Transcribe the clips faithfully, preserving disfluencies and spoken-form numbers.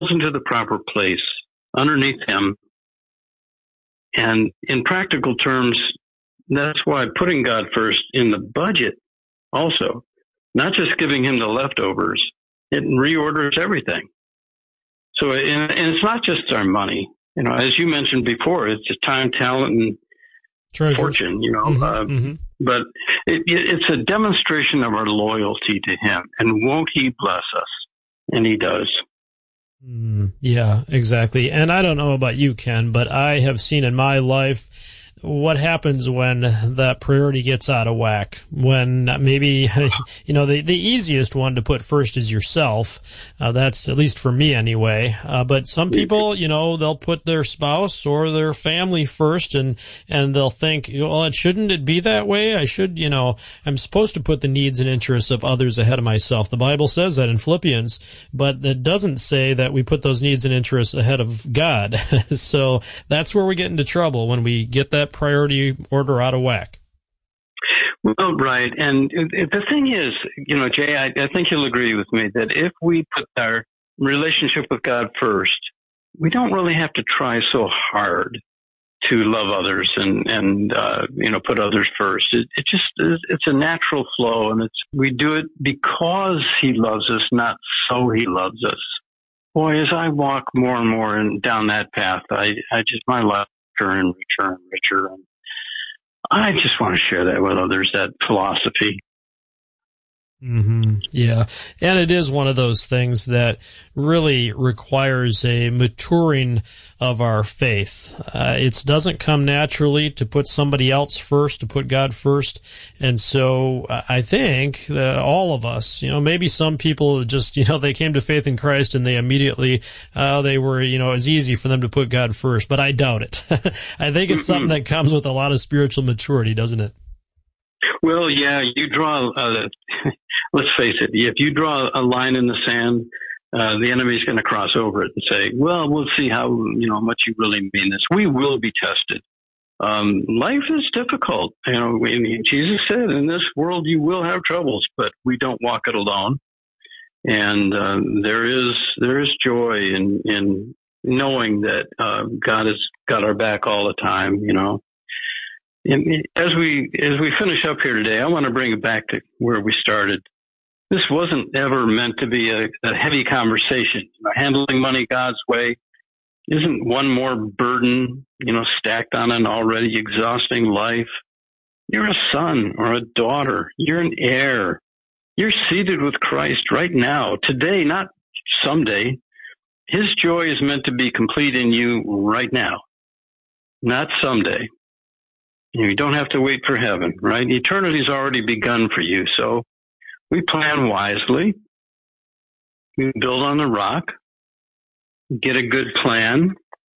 into the proper place underneath him. And in practical terms, that's why putting God first in the budget also, not just giving him the leftovers, it reorders everything. So, and, and it's not just our money. You know, as you mentioned before, it's just time, talent, and Treasures. fortune, you know. Mm-hmm, uh, mm-hmm. But it, it, it's a demonstration of our loyalty to him. And won't he bless us? And he does. Mm, yeah, exactly. And I don't know about you, Ken, but I have seen in my life what happens when that priority gets out of whack, when maybe, you know, the, the easiest one to put first is yourself. Uh, that's at least for me anyway. Uh, but some people, you know, they'll put their spouse or their family first, and, and they'll think, well, it shouldn't it be that way? I should, you know, I'm supposed to put the needs and interests of others ahead of myself. The Bible says that in Philippians, but it doesn't say that we put those needs and interests ahead of God. So that's where we get into trouble, when we get that priority order out of whack. Well, right. And the thing is, you know, Jay, I, I think you'll agree with me that if we put our relationship with God first, we don't really have to try so hard to love others and, and, uh, you know, put others first. It, it just is, it's a natural flow, and it's, we do it because he loves us, not so he loves us. Boy, as I walk more and more in, down that path, I, I just, my life richer and richer and richer. And I just want to share that with others, that philosophy. Mm-hmm. Yeah. And it is one of those things that really requires a maturing of our faith. Uh, it doesn't come naturally to put somebody else first, to put God first. And so uh, I think that all of us, you know, maybe some people just, you know, they came to faith in Christ and they immediately, uh, they were, you know, it was easy for them to put God first, but I doubt it. I think it's something that comes with a lot of spiritual maturity, doesn't it? Well, yeah, you draw, uh, let's face it, if you draw a line in the sand, uh, the enemy's going to cross over it and say, well, we'll see how, you know, much you really mean this. We will be tested. Um, life is difficult. You know, I mean, Jesus said, in this world you will have troubles, but we don't walk it alone. And, uh, there is, there is joy in, in knowing that, uh, God has got our back all the time, you know. And as we as we finish up here today, I want to bring it back to where we started. This wasn't ever meant to be a, a heavy conversation. You know, handling money God's way isn't one more burden, you know, stacked on an already exhausting life. You're a son or a daughter. You're an heir. You're seated with Christ right now, today, not someday. His joy is meant to be complete in you right now, not someday. You don't have to wait for heaven, right? Eternity's already begun for you. So we plan wisely. We build on the rock, get a good plan,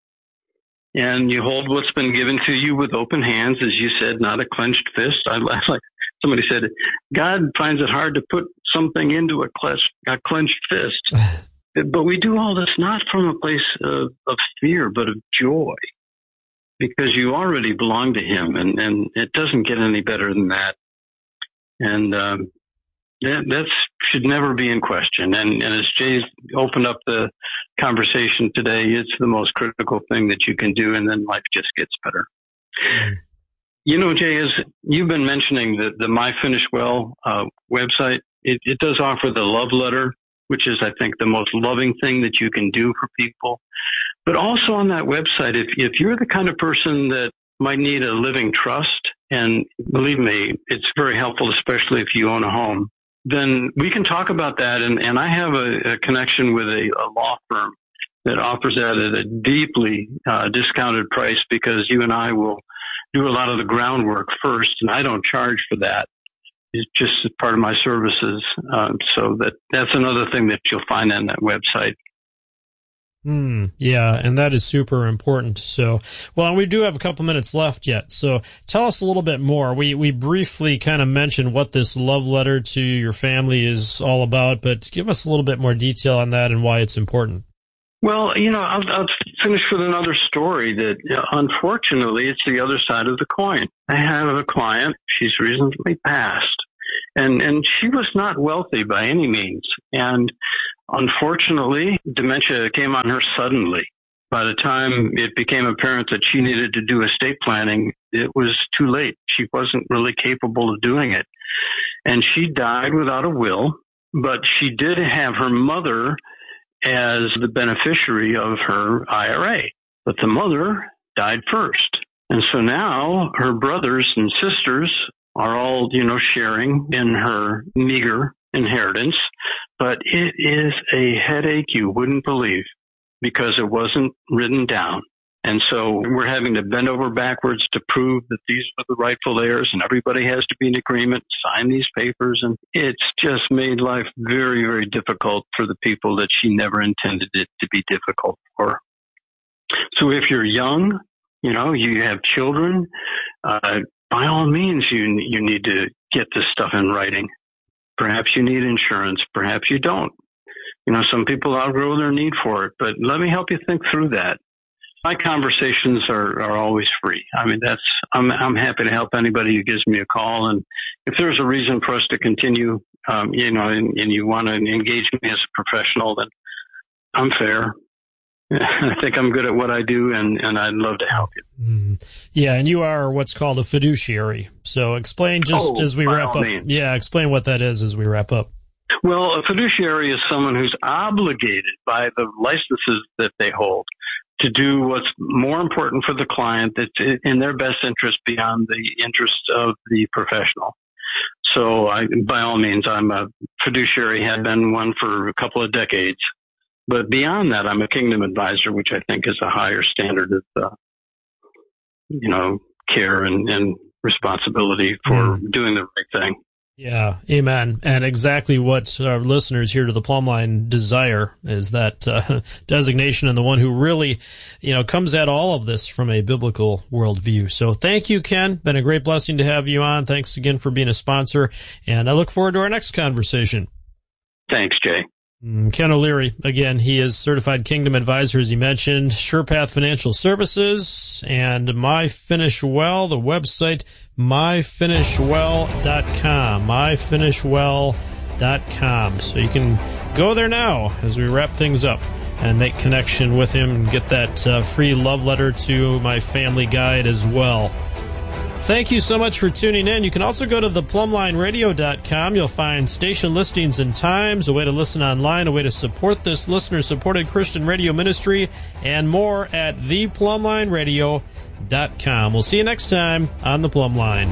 and you hold what's been given to you with open hands, as you said, not a clenched fist. I like somebody said, God finds it hard to put something into a clenched, a clenched fist. But we do all this not from a place of, of fear, but of joy. Because you already belong to him, and, and it doesn't get any better than that. And um, that that's, should never be in question. And, and as Jay's opened up the conversation today, it's the most critical thing that you can do, and then life just gets better. Mm-hmm. You know, Jay, as you've been mentioning the, the My Finish Well uh, website, it, it does offer the love letter, which is, I think, the most loving thing that you can do for people. But also on that website, if if you're the kind of person that might need a living trust, and believe me, it's very helpful, especially if you own a home, then we can talk about that. And, and I have a, a connection with a, a law firm that offers that at a deeply uh, discounted price, because you and I will do a lot of the groundwork first, and I don't charge for that. It's just part of my services. Um, so that that's another thing that you'll find on that website. Hmm. Yeah, and that is super important. So, well, and we do have a couple minutes left yet. So tell us a little bit more. We we briefly kind of mentioned what this love letter to your family is all about, but give us a little bit more detail on that and why it's important. Well, you know, I'll, I'll finish with another story that, you know, unfortunately, it's the other side of the coin. I have a client. She's recently passed. And and she was not wealthy by any means. And Unfortunately, dementia came on her suddenly. By the time it became apparent that she needed to do estate planning, it was too late. She wasn't really capable of doing it. And she died without a will, but she did have her mother as the beneficiary of her I R A. But the mother died first. And so now her brothers and sisters are all, you know, sharing in her meager inheritance. But it is a headache you wouldn't believe, because it wasn't written down. And so we're having to bend over backwards to prove that these are the rightful heirs, and everybody has to be in agreement, sign these papers. And it's just made life very, very difficult for the people that she never intended it to be difficult for. So if you're young, you know, you have children, uh, by all means, you you need to get this stuff in writing. Perhaps you need insurance. Perhaps you don't. You know, some people outgrow their need for it, but let me help you think through that. My conversations are, are always free. I mean, that's, I'm, I'm happy to help anybody who gives me a call. And if there's a reason for us to continue, um, you know, and, and you want to engage me as a professional, then I'm fair. I think I'm good at what I do, and, and I'd love to help you. Mm. Yeah, and you are what's called a fiduciary. So explain just oh, as we wrap up. Means. Yeah, explain what that is as we wrap up. Well, a fiduciary is someone who's obligated by the licenses that they hold to do what's more important for the client, that's in their best interest beyond the interest of the professional. So I, by all means, I'm a fiduciary, have been one for a couple of decades. But beyond that, I'm a kingdom advisor, which I think is a higher standard of, uh, you know, care and, and responsibility for mm. doing the right thing. Yeah, amen. And exactly what our listeners here to the Plumb Line desire is that uh, designation, and the one who really, you know, comes at all of this from a biblical worldview. So thank you, Ken. Been a great blessing to have you on. Thanks again for being a sponsor, and I look forward to our next conversation. Thanks, Jay. Ken O'Leary, again, he is Certified Kingdom Advisor, as he mentioned, SurePath Financial Services, and My Finish Well, the website, my finish well dot com, my finish well dot com. So you can go there now as we wrap things up and make connection with him and get that uh, free love letter to my family guide as well. Thank you so much for tuning in. You can also go to the plumb line radio dot com. You'll find station listings and times, a way to listen online, a way to support this listener-supported Christian radio ministry, and more at the plumb line radio dot com. We'll see you next time on The Plumb Line.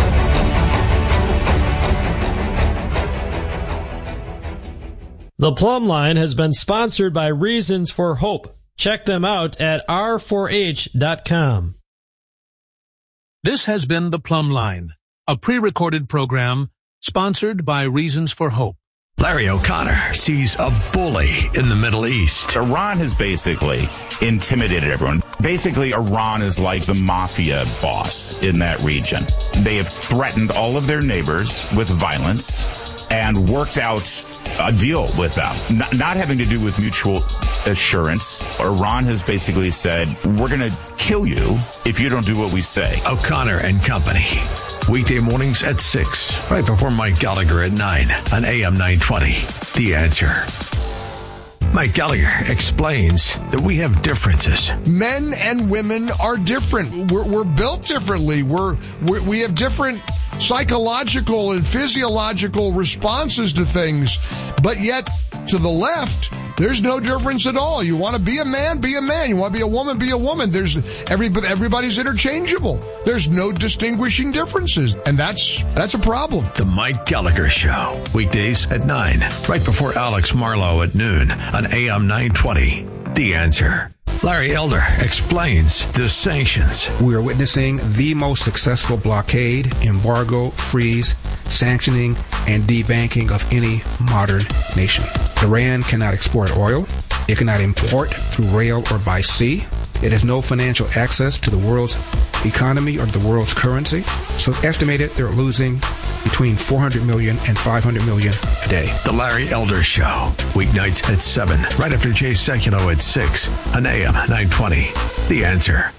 The Plumb Line has been sponsored by Reasons for Hope. Check them out at r four h dot com. This has been The Plumb Line, a pre-recorded program sponsored by Reasons for Hope. Larry O'Connor sees a bully in the Middle East. Iran has basically intimidated everyone. Basically, Iran is like the mafia boss in that region. They have threatened all of their neighbors with violence and worked out a deal with them, not, not having to do with mutual assurance. Iran has basically said, we're going to kill you if you don't do what we say. O'Connor and Company. Weekday mornings at six, right before Mike Gallagher at nine on A M nine twenty. The Answer. Mike Gallagher explains that we have differences. Men and women are different. We're, we're built differently. We're, we're we have different psychological and physiological responses to things, but yet to the left, there's no difference at all. You want to be a man, be a man. You want to be a woman, be a woman. There's every everybody's interchangeable. There's no distinguishing differences, and that's that's a problem. The Mike Gallagher Show, weekdays at nine, right before Alex Marlowe at noon on A M nine twenty. The Answer. Larry Elder explains the sanctions. We are witnessing the most successful blockade, embargo, freeze, sanctioning, and debanking of any modern nation. Iran cannot export oil. It cannot import through rail or by sea. It has no financial access to the world's economy or the world's currency. So estimated they're losing between four hundred million and five hundred million a day. The Larry Elder Show, weeknights at seven, right after Jay Sekulow at six on A M nine twenty. The Answer.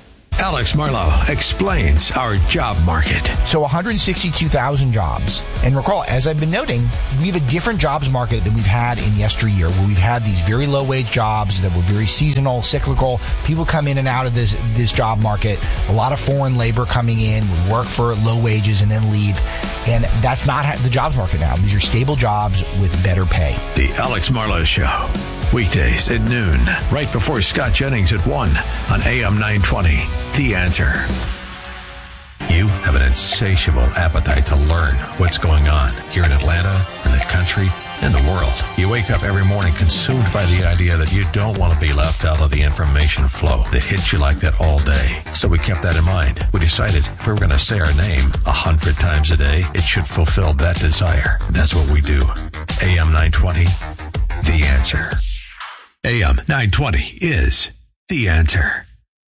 Alex Marlow explains our job market. So one hundred sixty-two thousand jobs. And recall, as I've been noting, we have a different jobs market than we've had in yesteryear, where we've had these very low-wage jobs that were very seasonal, cyclical. People come in and out of this this job market. A lot of foreign labor coming in, would work for low wages and then leave. And that's not the jobs market now. These are stable jobs with better pay. The Alex Marlow Show. Weekdays at noon, right before Scott Jennings at one on A M nine twenty. The Answer. You have an insatiable appetite to learn what's going on here in Atlanta, in the country, in the world. You wake up every morning consumed by the idea that you don't want to be left out of the information flow that hits you like that all day. So we kept that in mind. We decided if we were going to say our name a hundred times a day, it should fulfill that desire. And that's what we do. A M nine twenty, The Answer. A M nine twenty is The Answer.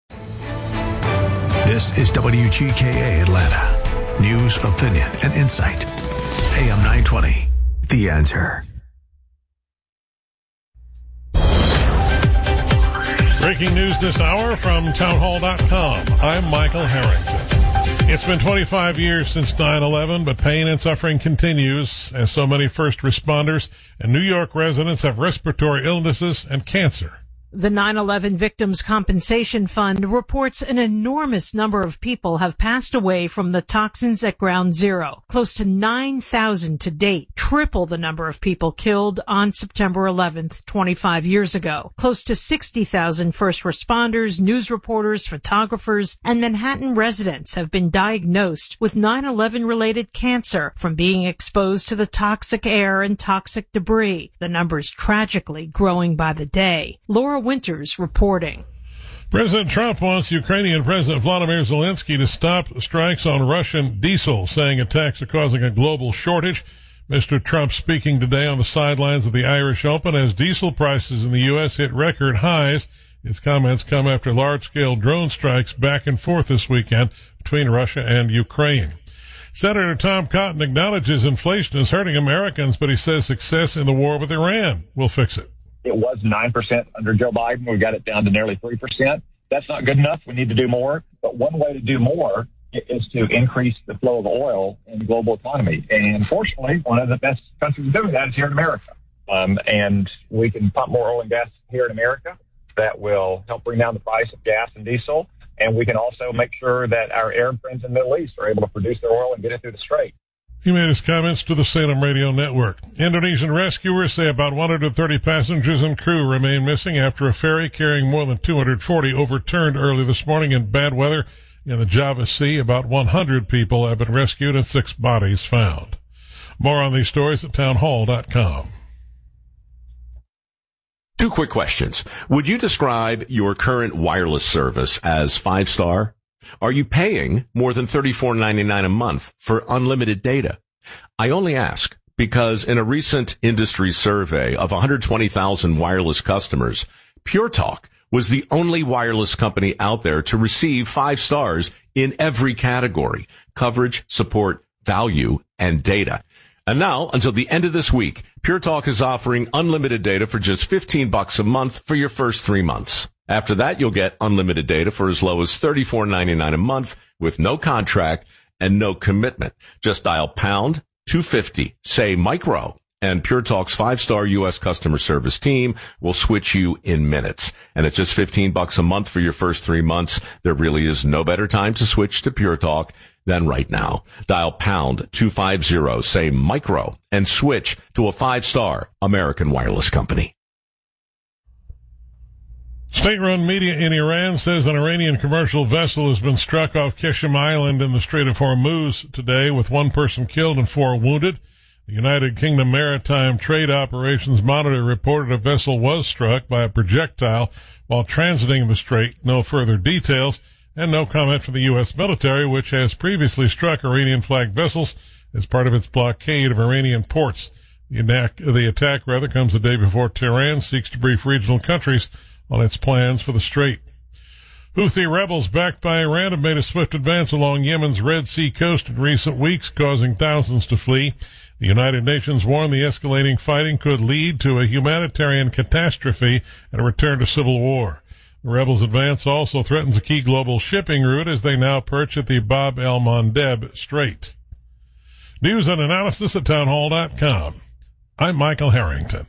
This is W G K A Atlanta. News, opinion, and insight. A M nine twenty, The Answer. Breaking news this hour from townhall dot com. I'm Michael Harrington. It's been twenty-five years since nine eleven, but pain and suffering continues as so many first responders and New York residents have respiratory illnesses and cancer. The nine eleven Victims Compensation Fund reports an enormous number of people have passed away from the toxins at Ground Zero, close to nine thousand to date, triple the number of people killed on September eleventh, twenty-five years ago. Close to sixty thousand first responders, news reporters, photographers, and Manhattan residents have been diagnosed with nine eleven related cancer from being exposed to the toxic air and toxic debris. The numbers tragically growing by the day. Laura Winters reporting. President Trump wants Ukrainian President Vladimir Zelensky to stop strikes on Russian diesel, saying attacks are causing a global shortage. Mister Trump speaking today on the sidelines of the Irish Open as diesel prices in the U S hit record highs. His comments come after large-scale drone strikes back and forth this weekend between Russia and Ukraine. Senator Tom Cotton acknowledges inflation is hurting Americans, but he says success in the war with Iran will fix it. It was nine percent under Joe Biden. We got it down to nearly three percent. That's not good enough. We need to do more. But one way to do more is to increase the flow of oil in the global economy. And fortunately, one of the best countries doing that is here in America. Um, and we can pump more oil and gas here in America. That will help bring down the price of gas and diesel. And we can also make sure that our Arab friends in the Middle East are able to produce their oil and get it through the Strait. He made his comments to the Salem Radio Network. Indonesian rescuers say about one hundred thirty passengers and crew remain missing after a ferry carrying more than two hundred forty overturned early this morning in bad weather in the Java Sea. About one hundred people have been rescued and six bodies found. More on these stories at townhall dot com. Two quick questions. Would you describe your current wireless service as five-star? Are you paying more than thirty-four ninety-nine a month for unlimited data? I only ask because in a recent industry survey of one hundred twenty thousand wireless customers, Pure Talk was the only wireless company out there to receive five stars in every category: coverage, support, value, and data. And now, until the end of this week, Pure Talk is offering unlimited data for just fifteen bucks a month for your first three months. After that, you'll get unlimited data for as low as thirty-four ninety-nine a month with no contract and no commitment. Just dial pound two fifty, say micro, and Pure Talk's five-star U S customer service team will switch you in minutes. And at just fifteen bucks a month for your first three months, there really is no better time to switch to Pure Talk than right now. Dial pound two fifty, say micro, and switch to a five-star American wireless company. State-run media in Iran says an Iranian commercial vessel has been struck off Qeshm Island in the Strait of Hormuz today, with one person killed and four wounded. The United Kingdom Maritime Trade Operations Monitor reported a vessel was struck by a projectile while transiting the strait. No further details, and no comment from the U S military, which has previously struck Iranian-flagged vessels as part of its blockade of Iranian ports. The attack, the attack rather comes a day before Tehran seeks to brief regional countries on its plans for the strait. Houthi rebels backed by Iran have made a swift advance along Yemen's Red Sea coast in recent weeks, causing thousands to flee. The United Nations warned the escalating fighting could lead to a humanitarian catastrophe and a return to civil war. The rebels' advance also threatens a key global shipping route as they now perch at the Bab el-Mandeb Strait. News and analysis at townhall dot com. I'm Michael Harrington.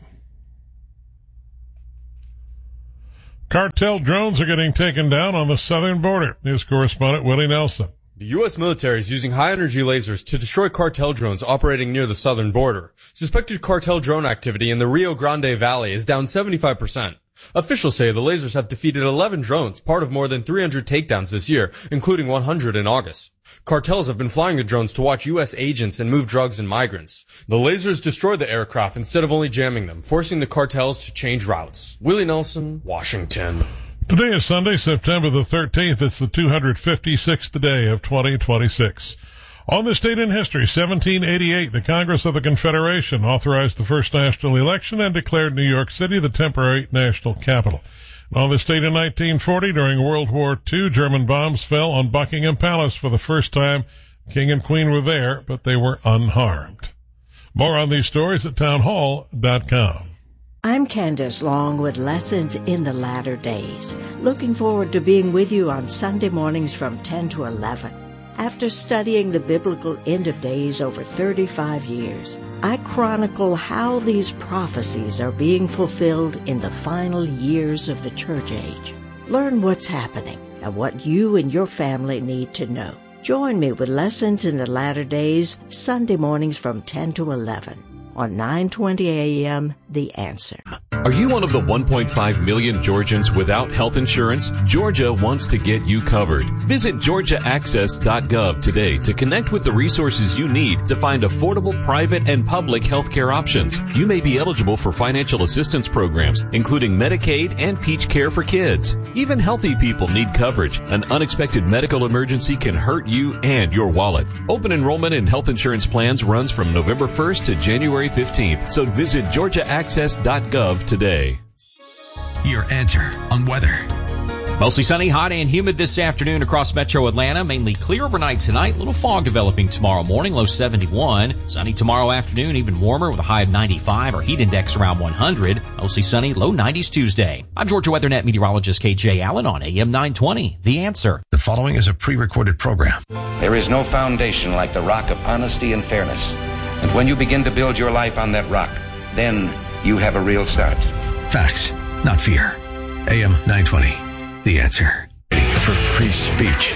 Cartel drones are getting taken down on the southern border. News correspondent Willie Nelson. The U S military is using high-energy lasers to destroy cartel drones operating near the southern border. Suspected cartel drone activity in the Rio Grande Valley is down seventy-five percent. Officials say the lasers have defeated eleven drones, part of more than three hundred takedowns this year, including one hundred in August. Cartels have been flying the drones to watch U S agents and move drugs and migrants. The lasers destroyed the aircraft instead of only jamming them, forcing the cartels to change routes. Willie Nelson, Washington. Today is Sunday, September the thirteenth. It's the two hundred fifty-sixth day of twenty twenty-six. On this date in history, seventeen eighty-eight, the Congress of the Confederation authorized the first national election and declared New York City the temporary national capital. And on this date in nineteen forty, during World War Two, German bombs fell on Buckingham Palace for the first time. King and Queen were there, but they were unharmed. More on these stories at townhall dot com. I'm Candace Long with Lessons in the Latter Days. Looking forward to being with you on Sunday mornings from ten to eleven. After studying the biblical end of days over thirty-five years, I chronicle how these prophecies are being fulfilled in the final years of the church age. Learn what's happening and what you and your family need to know. Join me with Lessons in the Latter Days, Sunday mornings from ten to eleven. On nine twenty a.m., The Answer. Are you one of the one point five million Georgians without health insurance? Georgia wants to get you covered. Visit georgia access dot gov today to connect with the resources you need to find affordable private and public health care options. You may be eligible for financial assistance programs, including Medicaid and Peach Care for kids. Even healthy people need coverage. An unexpected medical emergency can hurt you and your wallet. Open enrollment in health insurance plans runs from November first to January fifteenth, so visit georgia access dot gov today. Your answer on weather. Mostly sunny, hot and humid this afternoon across metro Atlanta. Mainly clear overnight tonight. Little fog developing tomorrow morning, low seventy-one. Sunny tomorrow afternoon, even warmer with a high of ninety-five. Our heat index around one hundred. Mostly sunny, low nineties Tuesday. I'm Georgia WeatherNet meteorologist K J Allen on A M nine twenty. The Answer. The following is a pre-recorded program. There is no foundation like the rock of honesty and fairness. And when you begin to build your life on that rock, then you have a real start. Facts, not fear. A M nine twenty. The Answer. For free speech,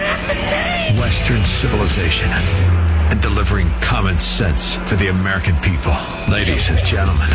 Western civilization, and delivering common sense for the American people. Ladies and gentlemen,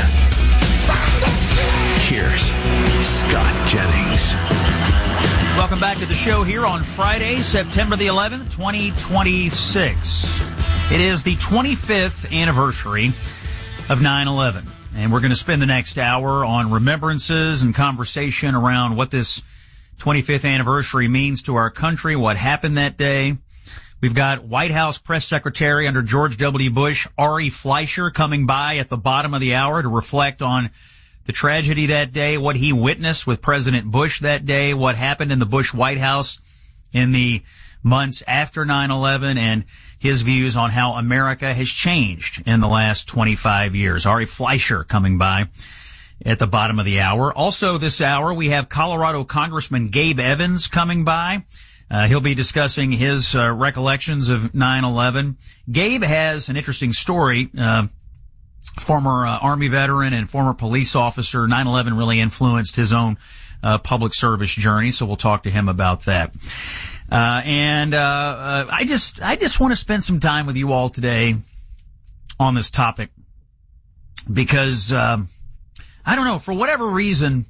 here's Scott Jennings. Welcome back to the show here on Friday, September the eleventh, twenty twenty-six. It is the twenty-fifth anniversary of nine eleven, and we're going to spend the next hour on remembrances and conversation around what this twenty-fifth anniversary means to our country, what happened that day. We've got White House Press Secretary under George W. Bush, Ari Fleischer, coming by at the bottom of the hour to reflect on the tragedy that day, what he witnessed with President Bush that day, what happened in the Bush White House in the months after nine eleven, and his views on how America has changed in the last twenty-five years. Ari Fleischer coming by at the bottom of the hour. Also this hour, we have Colorado Congressman Gabe Evans coming by. Uh, he'll be discussing his uh, recollections of nine eleven. Gabe has an interesting story. Uh, former uh, Army veteran and former police officer. nine eleven really influenced his own uh, public service journey, so we'll talk to him about that. Uh, and uh, uh, I just I just want to spend some time with you all today on this topic because um, I don't know, for whatever reason,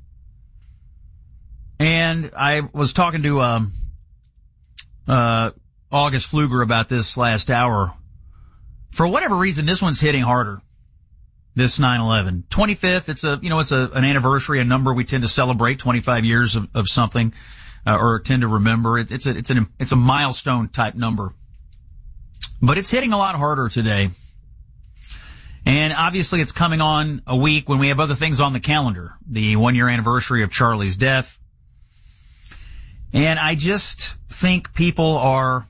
and I was talking to um, uh, August Pfluger about this last hour. For whatever reason, this one's hitting harder. This nine eleven. twenty-fifth, it's a, you know, it's a, an anniversary, a number we tend to celebrate, twenty-five years of, of something, uh, or tend to remember. It, it's a, it's an, it's a milestone type number. But it's hitting a lot harder today. And obviously it's coming on a week when we have other things on the calendar. The one year anniversary of Charlie's death. And I just think people are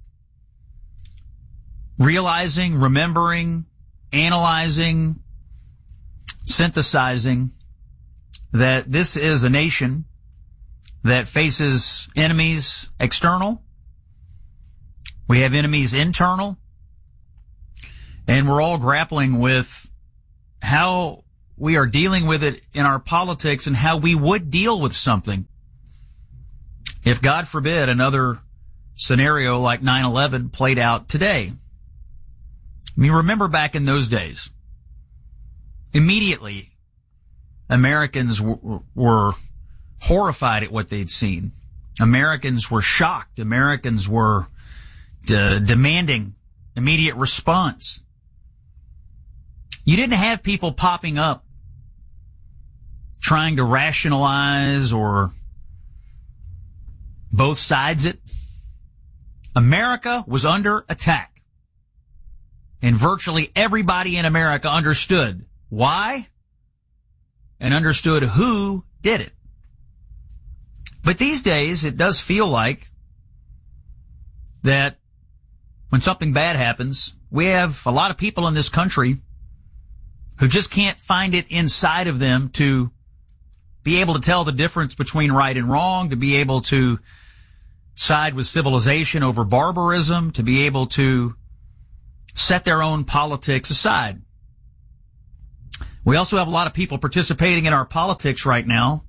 realizing, remembering, analyzing, synthesizing that this is a nation that faces enemies external. We have enemies internal. And we're all grappling with how we are dealing with it in our politics and how we would deal with something if, God forbid, another scenario like nine eleven played out today. I mean, remember back in those days, immediately Americans w- were horrified at what they'd seen. Americans were shocked. Americans were de- demanding immediate response. You didn't have people popping up trying to rationalize or both sides it. America was under attack. And virtually everybody in America understood why and understood who did it. But these days, it does feel like that when something bad happens, we have a lot of people in this country who just can't find it inside of them to be able to tell the difference between right and wrong, to be able to side with civilization over barbarism, to be able to set their own politics aside. We also have a lot of people participating in our politics right now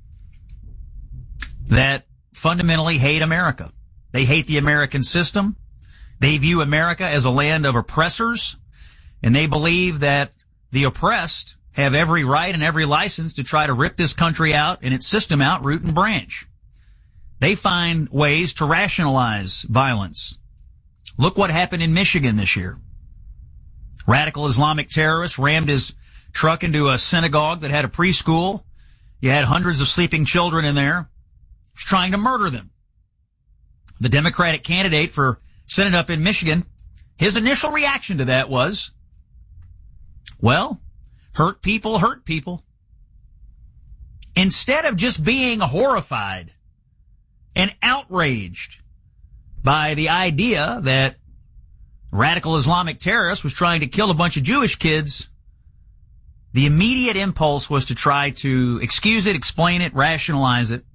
that fundamentally hate America. They hate the American system. They view America as a land of oppressors, and they believe that the oppressed have every right and every license to try to rip this country out and its system out root and branch. They find ways to rationalize violence. Look what happened in Michigan this year. Radical Islamic terrorists rammed his truck into a synagogue that had a preschool. You had hundreds of sleeping children in there. He was trying to murder them. The Democratic candidate for Senate up in Michigan, his initial reaction to that was, well, hurt people hurt people. Instead of just being horrified and outraged by the idea that radical Islamic terrorist was trying to kill a bunch of Jewish kids, the immediate impulse was to try to excuse it, explain it, rationalize it.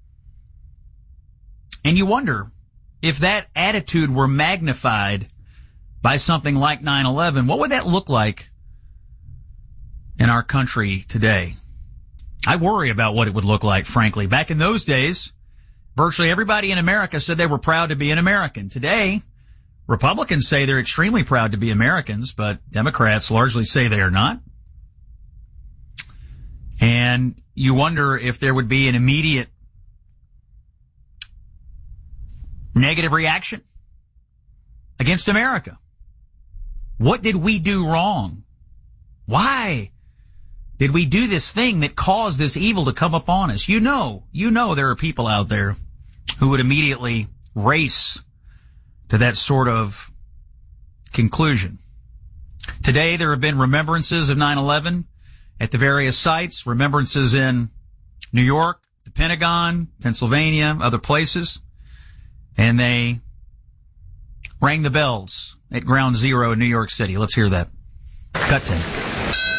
And you wonder, if that attitude were magnified by something like nine eleven, what would that look like in our country today? I worry about what it would look like, frankly. Back in those days, virtually everybody in America said they were proud to be an American. Today, Republicans say they're extremely proud to be Americans, but Democrats largely say they are not. And you wonder if there would be an immediate negative reaction against America. What did we do wrong? Why did we do this thing that caused this evil to come upon us? You know, you know there are people out there who would immediately race to that sort of conclusion. Today there have been remembrances of nine eleven at the various sites, remembrances in New York, the Pentagon, Pennsylvania, other places. And they rang the bells at Ground Zero in New York City. Let's hear that. Cut ten.